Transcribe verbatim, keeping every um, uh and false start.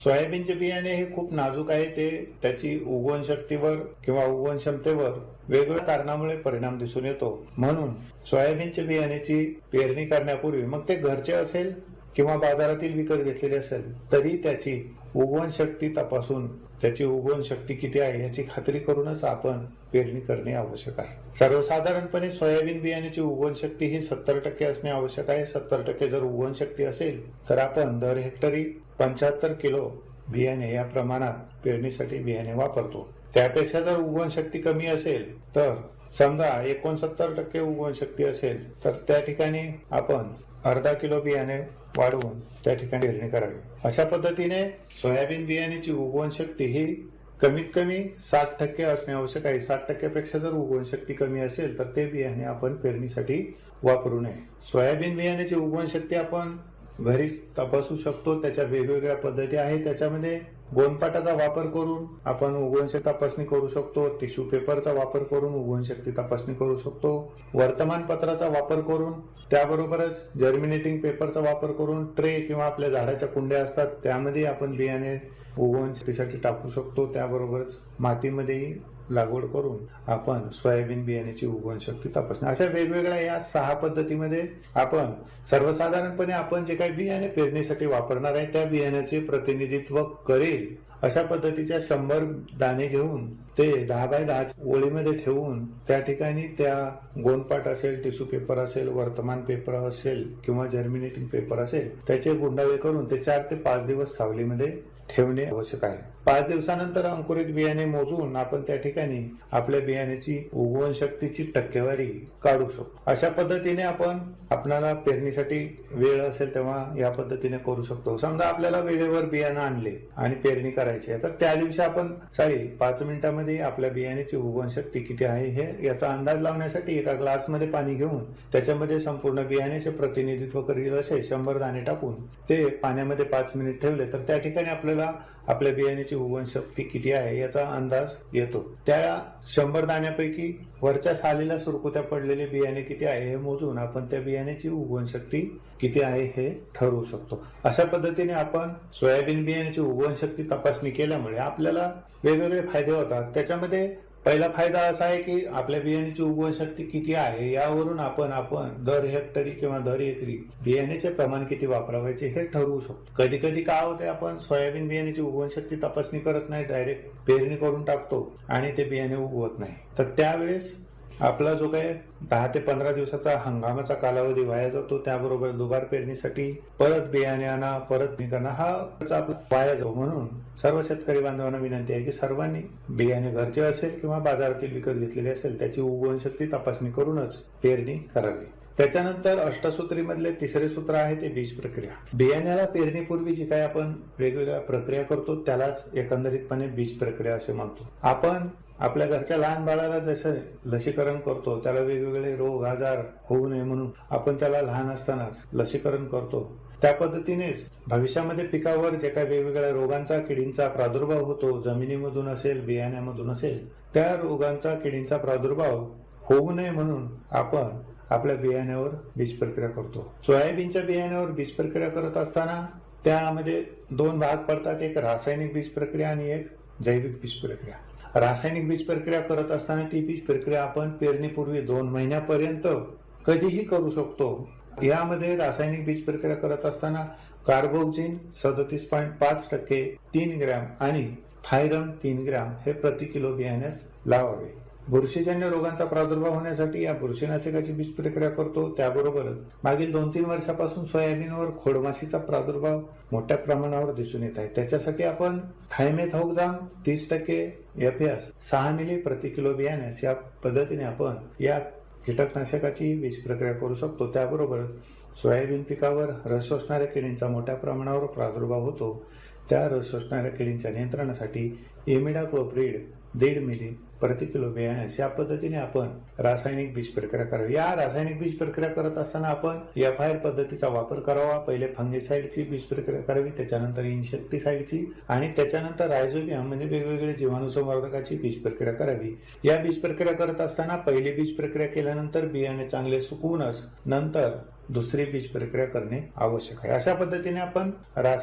सोयाबीनचे बियाणे हे खूप नाजूक आहे. ते त्याची उगवण शक्तीवर किंवा उगवण क्षमतेवर वेगवेगळ्या कारणामुळे परिणाम दिसून येतो. म्हणून सोयाबीनच्या बियाण्याची पेरणी करण्यापूर्वी मग ते घरचे असेल किंवा बाजारातील विकत घेतलेले असेल तरी त्याची उगवण शक्ती तपासून त्याची उगवण शक्ती किती आहे याची खात्री करूनच आपण पेरणी करणे आवश्यक आहे. सर्वसाधारणपणे सोयाबीन बियाण्याची उगवण शक्ती ही सत्तर टक्के असणे आवश्यक आहे. सत्तर टक्के जर उगवण शक्ती असेल तर आपण दर हेक्टरी पंच्याहत्तर किलो बियाणे या प्रमाणात पेरणीसाठी बियाणे वापरतो. त्यापेक्षा जर उगवण शक्ती कमी असेल तर समजा एकोणसत्तर टक्के उगवण शक्ती असेल तर त्या ठिकाणी आपण अर्धा किलो बियाणे वाढवून त्या ठिकाणी पेरणी करावी. अशा पद्धतीने सोयाबीन बियाण्याची उगवण शक्ती ही कमीत कमी साठ टक्के असणे आवश्यक आहे. साठ टक्क्यापेक्षा जर उगवण शक्ती कमी असेल तर ते बियाणे आपण पेरणीसाठी वापरू नये. सोयाबीन बियाण्याची उगवण शक्ती आपण घरी तपासू शकतो. त्याच्या वेगवेगळ्या पद्धती आहेत. त्याच्यामध्ये गोंदपाटाचा वापर करून आपण उगवण शक्ती तपासणी करू शकतो. टिश्यू पेपरचा वापर करून उगवण शक्ती तपासणी करू शकतो. वर्तमानपत्राचा वापर करून त्याबरोबरच जर्मिनेटिंग पेपरचा वापर करून ट्रे किंवा आपल्या झाडाच्या कुंड्या असतात त्यामध्ये आपण बियाणे उगवण शक्तीसाठी टाकू शकतो. त्याबरोबरच मातीमध्येही लागवड करून आपण सोयाबीन बियाण्याची उगवण शक्ती तपासणी अशा वेगवेगळ्या या सहा पद्धतीमध्ये आपण सर्वसाधारणपणे आपण जे काही बियाणे पेरणीसाठी वापरणार आहे त्या बियाण्याचे प्रतिनिधित्व करेल अशा पद्धतीच्या शंभर दाणे घेऊन ते दहा बाय दहा ओळीमध्ये ठेवून त्या ठिकाणी त्या गोंदपाट असेल, टिश्यू पेपर असेल, वर्तमान पेपर असेल किंवा जर्मिनेटिंग पेपर असेल त्याचे गुंडाळे करून ते चार ते पाच दिवस सावलीमध्ये ठेवणे आवश्यक आहे. पाच दिवसानंतर अंकुरित बियाणे मोजून आपण त्या ठिकाणी आपल्या बियाण्याची उगवण शक्तीची टक्केवारी काढू शकतो. अशा पद्धतीने आपण आपल्याला पेरणीसाठी वेळ असेल तेव्हा या पद्धतीने करू शकतो. समजा आपल्याला वेळेवर बियाणं आणले आणि पेरणी करायची आहे तर त्या दिवशी आपण साडी पाच मिनिटांमध्ये आपल्या बियाण्याची उगवण शक्ती किती आहे हे याचा अंदाज लावण्यासाठी एका ग्लासमध्ये पाणी घेऊन त्याच्यामध्ये संपूर्ण बियाण्याचे प्रतिनिधित्व करील असे शंभर दाणे टाकून ते पाण्यामध्ये पाच मिनिट ठेवले तर त्या ठिकाणी आपल्याला आपल्या बियाण्याची उगवण शक्ती किती आहे याचा अंदाज येतो. त्या शंभर दाण्यापैकी वरच्या सालीला सुरकुत्या पडलेले बियाणे किती आहे हे मोजून आपण त्या बियाण्याची उगवण शक्ती किती आहे हे ठरवू शकतो. अशा पद्धतीने आपण सोयाबीन बियाण्याची उगवण शक्ती तपासणी केल्यामुळे आपल्याला वेगवेगळे फायदे होतात. त्याच्यामध्ये पहिला फायदा असा आहे की आपल्या बियाण्याची उगवण शक्ती किती आहे यावरून आपण आपण दर हेक्टरी किंवा दर एकरी बियाण्याचे प्रमाण किती वापरायचे हे ठरवू शकतो. कधी कधी काय होते आपण सोयाबीन बियाण्याची उगवण शक्ती तपासणी करत नाही, डायरेक्ट पेरणी करून टाकतो आणि ते बियाणे उगवत नाही. तर त्यावेळेस आपला जो काही दहा ते पंधरा दिवसाचा हंगामाचा कालावधी वाया जातो. त्याबरोबर दुबार पेरणीसाठी परत बियाणे आणा, परत करणं हा आपला वाया जातो. म्हणून सर्व शेतकरी बांधवांना विनंती आहे की सर्वांनी बियाणे घरचे असेल किंवा बाजारातील विकत घेतलेले असेल त्याची उगवण शक्ती तपासणी करूनच पेरणी करावी. त्याच्यानंतर अष्टसूत्री मधले तिसरे सूत्र आहे ते बीज प्रक्रिया. बियाण्याला पेरणीपूर्वी जी काही आपण वेगवेगळ्या प्रक्रिया करतो त्यालाच एकंदरीतपणे बीज प्रक्रिया असे म्हणतो. आपण आपल्या घरच्या लहान बाळाला जसं लसीकरण करतो त्याला वेगवेगळे रोग आजार होऊ नये म्हणून आपण त्याला लहान असतानाच लसीकरण करतो. त्या पद्धतीनेच भविष्यामध्ये पिकावर जे काही वेगवेगळ्या रोगांचा किडींचा प्रादुर्भाव होतो, जमिनीमधून असेल बियाण्यामधून असेल, त्या रोगांचा किडींचा प्रादुर्भाव होऊ नये म्हणून आपण आपल्या बियाण्यावर बीज प्रक्रिया करतो. सोयाबीनच्या बियाण्यावर बीज प्रक्रिया करत असताना त्यामध्ये दोन भाग पडतात, एक रासायनिक बीज प्रक्रिया आणि एक जैविक बीज प्रक्रिया. रासायनिक बीज प्रक्रिया करत असताना ती बीज प्रक्रिया आपण पेरणीपूर्वी दोन महिन्यापर्यंत कधीही करू शकतो. यामध्ये रासायनिक बीज प्रक्रिया करत असताना कार्बोक्सिन सदतीस पॉईंट पाच टक्के तीन ग्रॅम आणि थायरम तीन ग्रॅम हे प्रति किलो बियाण्यास लावावे. बुरशीजन्य रोगांचा प्रादुर्भाव होण्यासाठी या बुरशीनाशकाची बीज प्रक्रिया करतो. त्याबरोबरच मागील दोन तीन वर्षापासून सोयाबीनवर खोडमाशीचा प्रादुर्भाव मोठ्या प्रमाणावर दिसून येत आहे. त्याच्यासाठी आपण थायमेथोक्झाम तीस टक्के एफ एस सहा मिली प्रति किलो बियाण्यास या पद्धतीने आपण या कीटकनाशकाची बीज प्रक्रिया करू शकतो. त्याबरोबर सोयाबीन पिकावर रस शोषणाऱ्या किडींचा मोठ्या प्रमाणावर प्रादुर्भाव होतो. त्या रस शोषणाऱ्या किडींच्या नियंत्रणासाठी इमिडाक्लोप्रिड दीड मिली प्रति किलो बियाण्यास या पद्धतीने आपण रासायनिक बीज प्रक्रिया करावी. या रासायनिक बीज प्रक्रिया करत असताना आपण एफ आय आर पद्धतीचा वापर करावा. पहिले फंगिसाइडची बीज प्रक्रिया करावी, त्याच्यानंतर इन्सेक्टिसाइडची आणि त्याच्यानंतर रायझोबियम म्हणजे वेगवेगळे जीवाणू संवर्धकाची बीज प्रक्रिया करावी. या बीज प्रक्रिया करत असताना पहिली बीज प्रक्रिया केल्यानंतर बियाणे चांगले सुकवूनच नंतर दुसरी बीज प्रक्रिया करणे आवश्यक आहे. अशा पद्धतीने आपण